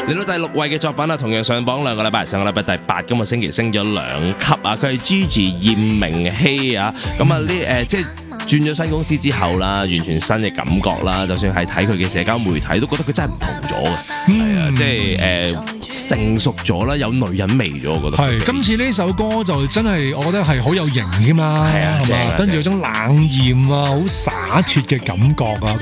嚟到第6位嘅作品啊，同樣上榜2個禮拜，上個禮拜第8，今個星期升咗2級啊！佢係 Gigi 葉明熙啊，咁啊即係轉咗新公司之後啦，完全新嘅感覺啦。就算係睇佢嘅社交媒體，都覺得佢真係唔同咗嘅。係啊，即係成熟咗啦，有女人味咗，我覺得。 係今次呢首歌就真係，我覺得係好有型添啦， 係啊， 係嘛？跟住有種冷豔啊，好灑脱嘅感覺啊。